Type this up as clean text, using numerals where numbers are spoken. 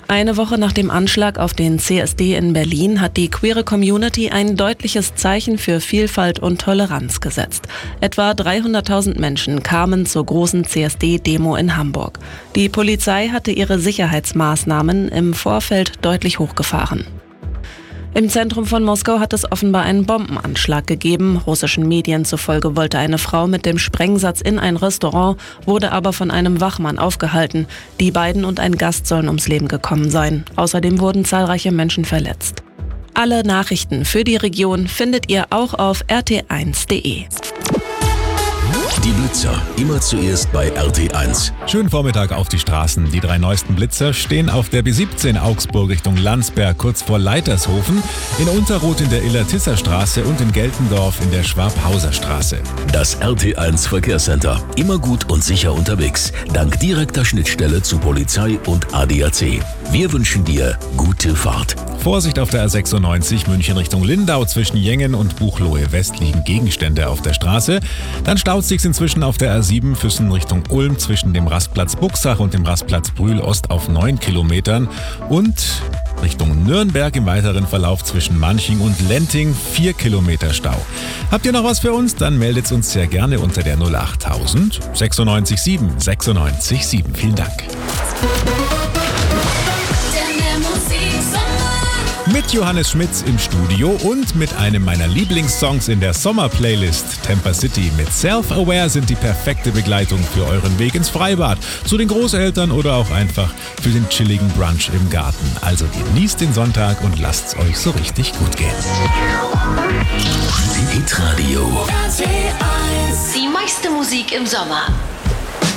Eine Woche nach dem Anschlag auf den CSD in Berlin hat die queere Community ein deutliches Zeichen für Vielfalt und Toleranz gesetzt. Etwa 300.000 Menschen kamen zur großen CSD-Demo in Hamburg. Die Polizei hatte ihre Sicherheitsmaßnahmen im Vorfeld deutlich hochgefahren. Im Zentrum von Moskau hat es offenbar einen Bombenanschlag gegeben. Russischen Medien zufolge wollte eine Frau mit dem Sprengsatz in ein Restaurant, wurde aber von einem Wachmann aufgehalten. Die beiden und ein Gast sollen ums Leben gekommen sein. Außerdem wurden zahlreiche Menschen verletzt. Alle Nachrichten für die Region findet ihr auch auf rt1.de. Die Blitzer, immer zuerst bei RT1. Schönen Vormittag auf die Straßen. Die 3 neuesten Blitzer stehen auf der B17 Augsburg Richtung Landsberg, kurz vor Leitershofen, in Unterroth in der Illertisser-Straße und in Geltendorf in der Schwabhauser Straße. Das RT1 Verkehrscenter. Immer gut und sicher unterwegs. Dank direkter Schnittstelle zu Polizei und ADAC. Wir wünschen dir gute Fahrt. Vorsicht auf der A96 München Richtung Lindau. Zwischen Jengen und Buchloe West liegen Gegenstände auf der Straße. Dann staut sich's inzwischen auf der A7 Füssen Richtung Ulm zwischen dem Rastplatz Buxach und dem Rastplatz Brühl Ost auf 9 Kilometern. Und Richtung Nürnberg im weiteren Verlauf zwischen Manching und Lenting 4 Kilometer Stau. Habt ihr noch was für uns? Dann meldet uns sehr gerne unter der 08000 967 967. Vielen Dank. Mit Johannes Schmitz im Studio und mit einem meiner Lieblingssongs in der Sommer-Playlist. Tampa City mit Self-Aware sind die perfekte Begleitung für euren Weg ins Freibad, zu den Großeltern oder auch einfach für den chilligen Brunch im Garten. Also genießt den Sonntag und lasst's euch so richtig gut gehen. Hitradio. Die meiste Musik im Sommer.